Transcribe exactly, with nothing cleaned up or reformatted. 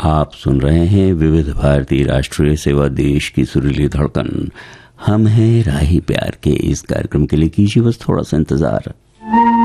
आप सुन रहे हैं विविध भारती राष्ट्रीय सेवा, देश की सुरीली धड़कन। हम हैं राही प्यार के इस कार्यक्रम के लिए कीजिए बस थोड़ा सा इंतजार।